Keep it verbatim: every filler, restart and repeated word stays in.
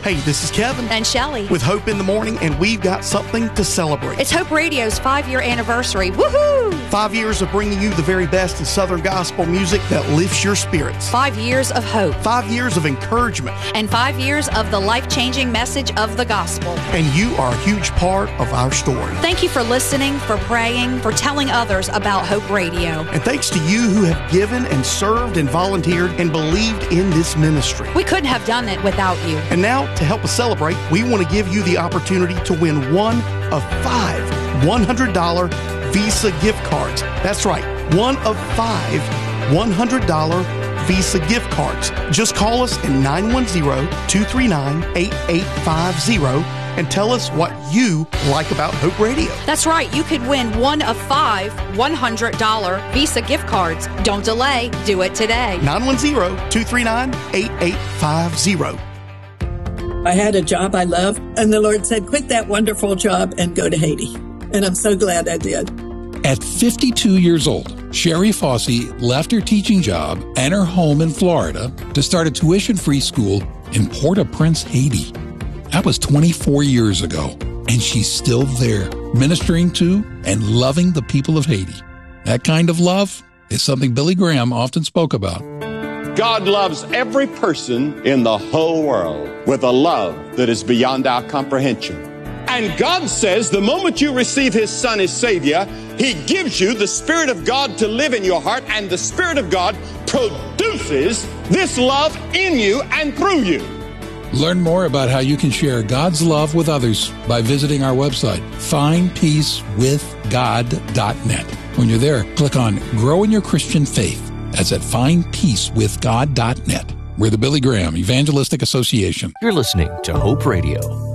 Hey, this is Kevin. And Shelley. With Hope in the Morning, and we've got something to celebrate. It's Hope Radio's five-year anniversary. Woohoo! Five years of bringing you the very best in Southern gospel music that lifts your spirits. Five years of hope. Five years of encouragement. And five years of the life-changing message of the gospel. And you are a huge part of our story. Thank you for listening, for praying, for telling others about Hope Radio. And thanks to you who have given and served and volunteered and believed in this ministry. We couldn't have done it without you. And now, to help us celebrate, we want to give you the opportunity to win one of five one hundred dollars Visa gift cards. That's right, one of five one hundred dollars Visa gift cards. Just call us at nine one zero, two three nine, eight eight five zero and tell us what you like about Hope Radio. That's right. You could win one of five one hundred dollars Visa gift cards. Don't delay. Do it today. nine one zero, two three nine, eight eight five zero. I had a job I loved, and the Lord said, quit that wonderful job and go to Haiti. And I'm so glad I did. At fifty-two years old, Sherry Fossey left her teaching job and her home in Florida to start a tuition-free school in Port-au-Prince, Haiti. That was twenty-four years ago, and she's still there, ministering to and loving the people of Haiti. That kind of love is something Billy Graham often spoke about. God loves every person in the whole world with a love that is beyond our comprehension. And God says the moment you receive His Son as Savior, He gives you the Spirit of God to live in your heart, and the Spirit of God produces this love in you and through you. Learn more about how you can share God's love with others by visiting our website, find peace with god dot net. When you're there, click on Grow in Your Christian Faith. That's at find peace with god dot net. We're the Billy Graham Evangelistic Association. You're listening to Hope Radio.